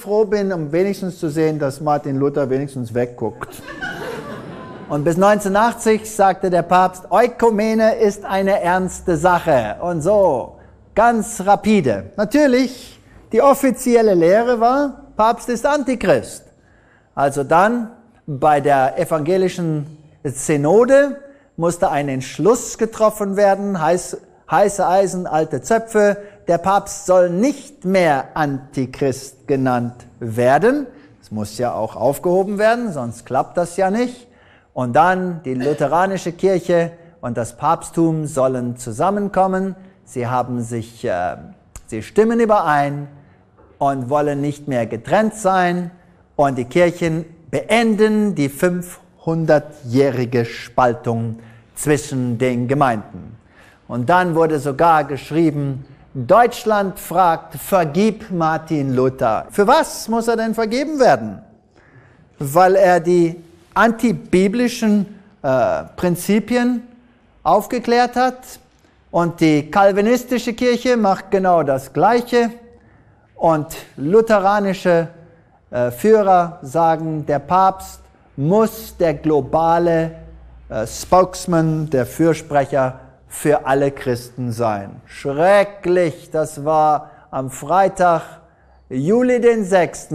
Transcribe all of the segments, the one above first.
froh bin, um wenigstens zu sehen, dass Martin Luther wenigstens wegguckt. Und bis 1980 sagte der Papst, Ökumene ist eine ernste Sache. Und so, ganz rapide. Natürlich, die offizielle Lehre war, Papst ist Antichrist. Also dann, bei der evangelischen Synode, musste ein Entschluss getroffen werden, heiße Eisen, alte Zöpfe. Der Papst soll nicht mehr Antichrist genannt werden. Das muss ja auch aufgehoben werden, sonst klappt das ja nicht. Und dann die lutheranische Kirche und das Papsttum sollen zusammenkommen. Sie stimmen überein und wollen nicht mehr getrennt sein. Und die Kirchen beenden die 500-jährige Spaltung zwischen den Gemeinden. Und dann wurde sogar geschrieben, Deutschland fragt, vergib Martin Luther. Für was muss er denn vergeben werden? Weil er die antibiblischen Prinzipien aufgeklärt hat. Und die calvinistische Kirche macht genau das Gleiche. Und lutheranische Führer sagen, der Papst muss der globale Spokesman, der Fürsprecher für alle Christen sein. Schrecklich, das war am Freitag, Juli den 6.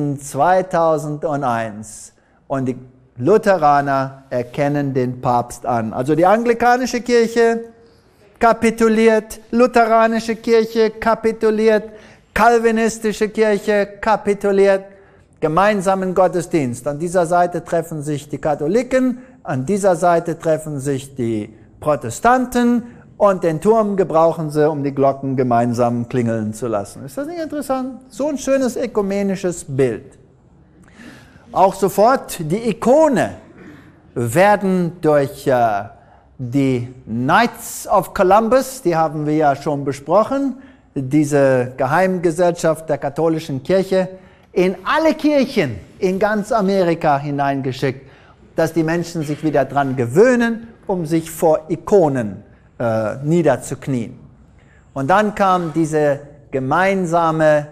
2001. Und die Lutheraner erkennen den Papst an. Also die anglikanische Kirche kapituliert, lutheranische Kirche kapituliert, calvinistische Kirche kapituliert, gemeinsamen Gottesdienst. An dieser Seite treffen sich die Katholiken, an dieser Seite treffen sich die Protestanten und den Turm gebrauchen sie, um die Glocken gemeinsam klingeln zu lassen. Ist das nicht interessant? So ein schönes ökumenisches Bild. Auch sofort die Ikone werden durch die Knights of Columbus, die haben wir ja schon besprochen, diese Geheimgesellschaft der katholischen Kirche, in alle Kirchen in ganz Amerika hineingeschickt, dass die Menschen sich wieder daran gewöhnen, um sich vor Ikonen niederzuknien. Und dann kam diese gemeinsame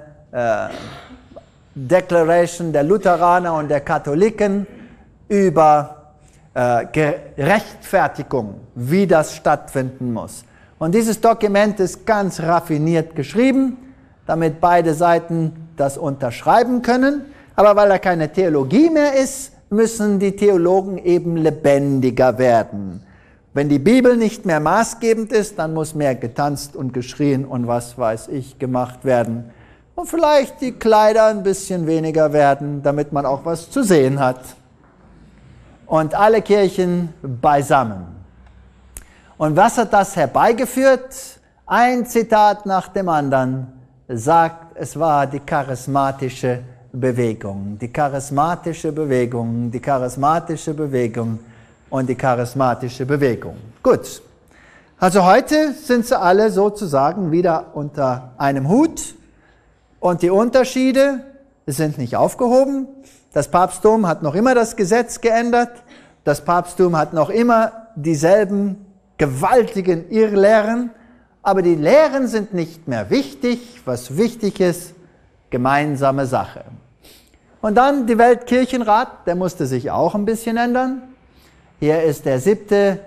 Declaration der Lutheraner und der Katholiken über Rechtfertigung, wie das stattfinden muss. Und dieses Dokument ist ganz raffiniert geschrieben, damit beide Seiten das unterschreiben können. Aber weil er keine Theologie mehr ist, müssen die Theologen eben lebendiger werden. Wenn die Bibel nicht mehr maßgebend ist, dann muss mehr getanzt und geschrien und was weiß ich gemacht werden. Und vielleicht die Kleider ein bisschen weniger werden, damit man auch was zu sehen hat. Und alle Kirchen beisammen. Und was hat das herbeigeführt? Ein Zitat nach dem anderen sagt, es war die charismatische Bewegung. Die charismatische Bewegung, die charismatische Bewegung und die charismatische Bewegung. Gut. Also heute sind sie alle sozusagen wieder unter einem Hut. Und die Unterschiede sind nicht aufgehoben. Das Papsttum hat noch immer das Gesetz geändert. Das Papsttum hat noch immer dieselben gewaltigen Irrlehren. Aber die Lehren sind nicht mehr wichtig. Was wichtig ist, gemeinsame Sache. Und dann die Weltkirchenrat, der musste sich auch ein bisschen ändern. Hier ist der die 7.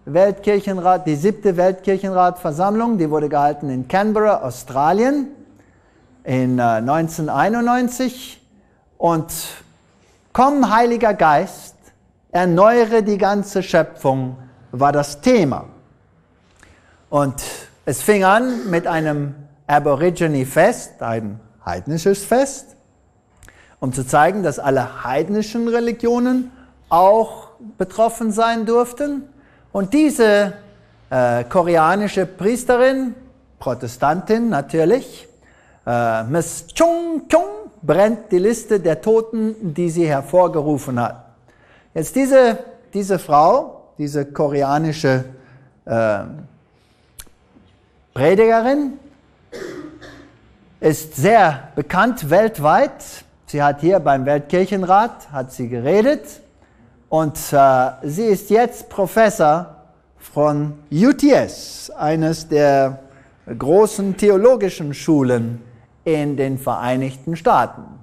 Weltkirchenratversammlung, die wurde gehalten in Canberra, Australien, in 1991. Und komm, Heiliger Geist, erneuere die ganze Schöpfung, war das Thema. Und es fing an mit einem Aborigine-Fest, ein heidnisches Fest, um zu zeigen, dass alle heidnischen Religionen auch betroffen sein durften. Und diese koreanische Priesterin, Protestantin natürlich, Miss Chung Chung, brennt die Liste der Toten, die sie hervorgerufen hat. Jetzt diese Frau, diese koreanische Predigerin, ist sehr bekannt weltweit. Sie hat hier beim Weltkirchenrat hat sie geredet und sie ist jetzt Professor von UTS, eines der großen theologischen Schulen in den Vereinigten Staaten.